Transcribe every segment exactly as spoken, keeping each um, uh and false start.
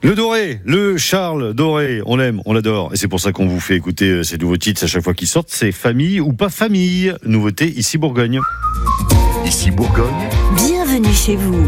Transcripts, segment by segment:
Le Doré, le Charles Doré, on l'aime, on l'adore. Et c'est pour ça qu'on vous fait écouter ces nouveaux titres à chaque fois qu'ils sortent. C'est famille ou pas famille. Nouveauté ici Bourgogne. Ici Bourgogne. Bienvenue chez vous.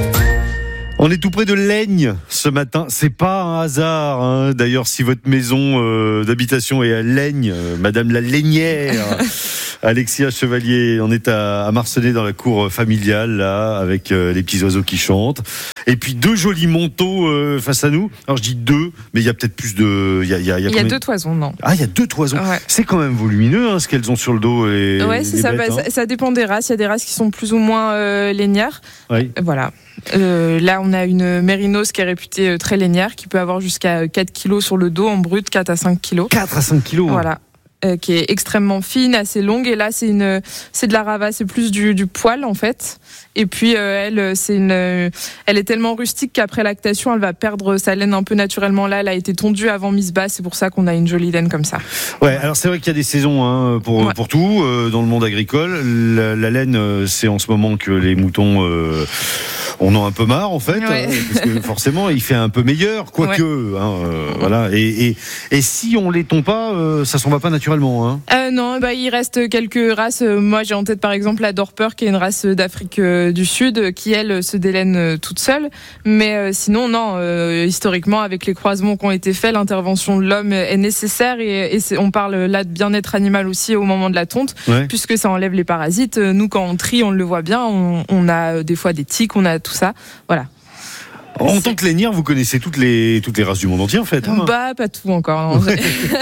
On est tout près de Laigne ce matin. C'est pas un hasard. Hein. D'ailleurs, si votre maison euh, d'habitation est à Laigne, euh, Madame la Laignière, Alexia Chevalier, on est à, à Marcenay dans la cour familiale là, avec euh, les petits oiseaux qui chantent. Et puis deux jolis manteaux euh, face à nous. Alors je dis deux, mais il y a peut-être plus de. Il y a, il y a, il y a, il y a deux toisons, non. Ah, il y a deux toisons. Ouais. C'est quand même volumineux, hein, ce qu'elles ont sur le dos. Et, ouais, c'est les ça, bêtes, bah, hein. ça. Ça dépend des races. Il y a des races qui sont plus ou moins euh, lainières. Oui. Voilà. Euh, là, on a une mérinos qui est réputée euh, très lainière, qui peut avoir jusqu'à quatre kilos sur le dos en brut, quatre à cinq kilos. quatre à cinq kilos. Voilà. Euh, qui est extrêmement fine, assez longue. Et là, c'est une, c'est de la rava, c'est plus du, du poil en fait. Et puis euh, elle, c'est une, euh, elle est tellement rustique qu'après lactation, elle va perdre sa laine un peu naturellement. Là, elle a été tondue avant mise basse, c'est pour ça qu'on a une jolie laine comme ça. Ouais, alors c'est vrai qu'il y a des saisons hein, pour ouais. pour tout euh, dans le monde agricole. La, la laine, euh, c'est en ce moment que les moutons euh, on en a un peu marre en fait, ouais. hein, parce que forcément, il fait un peu meilleur, quoique. Ouais. Hein, euh, voilà. Et, et et si on les tond pas, euh, ça s'en va pas naturellement. Hein. Euh, non, bah il reste quelques races. Moi, j'ai en tête par exemple la Dorper, qui est une race d'Afrique du Sud, qui elle se délaine toute seule. Mais euh, sinon, non. Euh, historiquement, avec les croisements qui ont été faits, l'intervention de l'homme est nécessaire et, et c'est, on parle là de bien-être animal aussi au moment de la tonte, ouais. puisque ça enlève les parasites. Nous, quand on trie, on le voit bien. On, on a des fois des tiques, on a tout ça. Voilà. En tant que lainière, vous connaissez toutes les toutes les races du monde entier en fait. Hein. Bah pas tout encore. En vrai.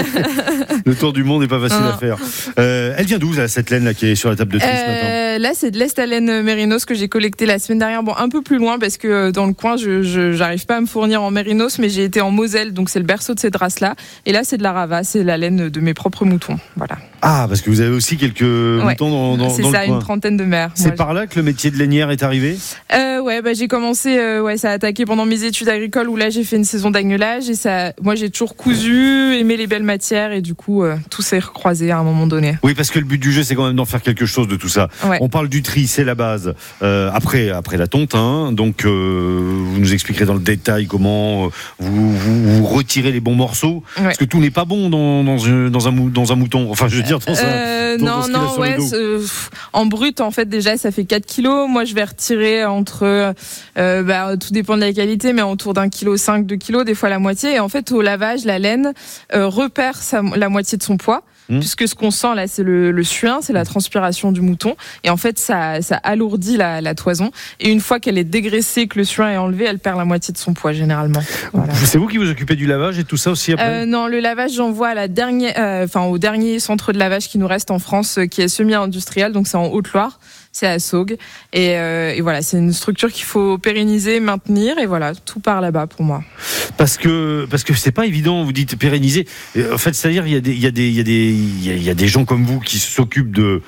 Le tour du monde n'est pas facile à faire. Euh, elle vient d'où là, cette laine là qui est sur la table de tri euh, ce matin? Là, c'est de l'Est-Haleine mérinos que j'ai collecté la semaine dernière. Bon, un peu plus loin parce que dans le coin, je, je j'arrive pas à me fournir en mérinos, mais j'ai été en Moselle, donc c'est le berceau de cette race-là. Et là, c'est de la rava, c'est la laine de mes propres moutons. Voilà. Ah, parce que vous avez aussi quelques ouais. moutons dans, dans, c'est dans ça, le coin. Une trentaine de mères. C'est moi, par là que le métier de lainière est arrivé? euh, Ouais, bah j'ai commencé, euh, ouais, ça a attaqué pendant mes études agricoles où là j'ai fait une saison d'agnelage et ça, moi j'ai toujours cousu, aimé les belles matières et du coup euh, tout s'est recroisé à un moment donné. Oui, parce que le but du jeu c'est quand même d'en faire quelque chose de tout ça. Ouais. On parle du tri, c'est la base. Euh, après, après la tonte, hein, donc euh, vous nous expliquerez dans le détail comment vous, vous, vous retirez les bons morceaux, ouais. parce que tout n'est pas bon dans, dans, dans, un, dans un mouton. Enfin, je veux dire dans euh, un. Dans, non, dans ce non, ouais. Euh, en brut, en fait, déjà, ça fait quatre kilos. Moi, je vais retirer entre, euh, bah, tout dépend de la qualité, mais autour d'un kilo cinq, deux kilos, des fois la moitié. Et en fait, au lavage, la laine euh, repère sa, la moitié de son poids. Mmh. Puisque ce qu'on sent là, c'est le, le suin, c'est la transpiration du mouton. Et en fait, ça, ça alourdit la, la toison. Et une fois qu'elle est dégraissée, que le suin est enlevé, elle perd la moitié de son poids, généralement. Voilà. C'est vous qui vous occupez du lavage et tout ça aussi après? euh, Non, le lavage, j'envoie à la dernière, euh, enfin, au dernier centre de lavage qui nous reste en France, euh, qui est semi-industriel, donc c'est en Haute-Loire. C'est à Saugues. Et, euh, et voilà, c'est une structure qu'il faut pérenniser, maintenir. Et voilà, tout part là-bas pour moi. Parce que, parce que c'est pas évident, vous dites pérenniser. En fait, c'est-à-dire, il y a des, il y a des, il y a des, il y a des gens comme vous qui s'occupent de,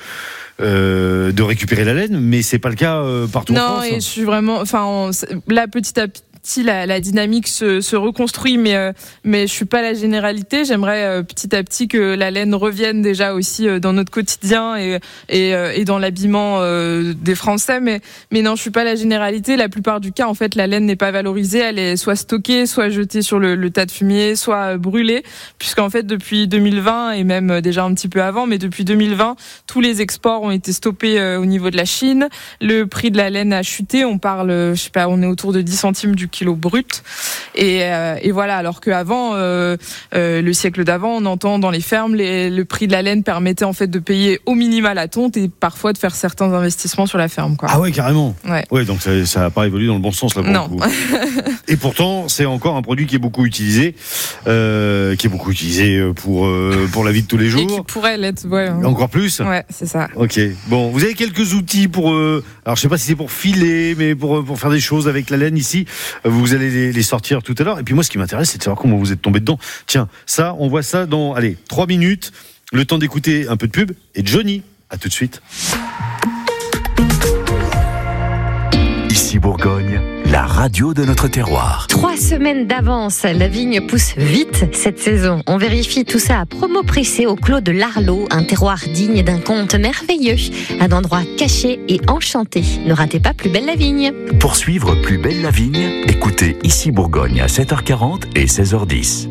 euh, de récupérer la laine, mais c'est pas le cas euh, partout non, en France. Non, et je suis vraiment, enfin, on, là, petit à petit, La, la dynamique se, se reconstruit, mais euh, mais je suis pas la généralité. J'aimerais euh, petit à petit que la laine revienne déjà aussi euh, dans notre quotidien et et, euh, et dans l'habillement euh, des Français. Mais mais non, je suis pas la généralité. La plupart du cas, en fait, la laine n'est pas valorisée. Elle est soit stockée, soit jetée sur le, le tas de fumier, soit brûlée. Puisqu'en fait, depuis deux mille vingt et même déjà un petit peu avant, mais depuis deux mille vingt, tous les exports ont été stoppés euh, au niveau de la Chine. Le prix de la laine a chuté. On parle, je sais pas, on est autour de dix centimes du kilo brut et, euh, et voilà, alors qu'avant euh, euh, le siècle d'avant, on entend dans les fermes les, le prix de la laine permettait en fait de payer au minima la tonte et parfois de faire certains investissements sur la ferme, quoi. Ah ouais, carrément. Ouais, ouais donc ça, ça a pas évolué dans le bon sens là pour non. le coup. Et pourtant c'est encore un produit qui est beaucoup utilisé euh, qui est beaucoup utilisé pour, euh, pour la vie de tous les jours et qui pourrait l'être, ouais. Encore plus. Ouais, c'est ça. Ok, bon, vous avez quelques outils pour euh, alors je sais pas si c'est pour filer, mais pour, pour faire des choses avec la laine ici. Vous allez les, les sortir tout à l'heure. Et puis moi, ce qui m'intéresse, c'est de savoir comment vous êtes tombé dedans. Tiens, ça, on voit ça dans, allez, trois minutes. Le temps d'écouter un peu de pub. Et Johnny, à tout de suite. Ici Bourgogne, la radio de notre terroir. Trois semaines d'avance, la vigne pousse vite cette saison. On vérifie tout ça à Promo Pressé au Clos de l'Arlot, un terroir digne d'un conte merveilleux, un endroit caché et enchanté. Ne ratez pas Plus belle la vigne. Pour suivre Plus belle la vigne, écoutez Ici Bourgogne à sept heures quarante et seize heures dix.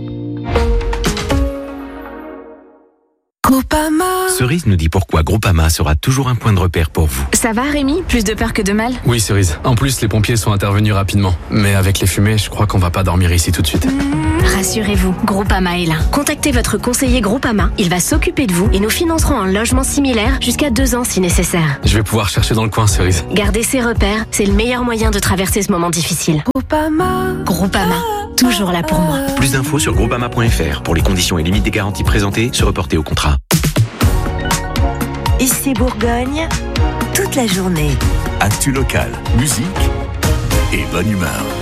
Groupama. Cerise nous dit pourquoi Groupama sera toujours un point de repère pour vous. Ça va Rémi? Plus de peur que de mal? Oui Cerise, en plus les pompiers sont intervenus rapidement. Mais avec les fumées, je crois qu'on va pas dormir ici tout de suite. Rassurez-vous, Groupama est là. Contactez votre conseiller Groupama, il va s'occuper de vous et nous financerons un logement similaire jusqu'à deux ans si nécessaire. Je vais pouvoir chercher dans le coin Cerise. Garder ses repères, c'est le meilleur moyen de traverser ce moment difficile. Groupama. Groupama, toujours là pour moi. Plus d'infos sur groupama point f r pour les conditions et limites des garanties présentées, se reporter au contrat. Ici Bourgogne, toute la journée. Actu local, musique et bonne humeur.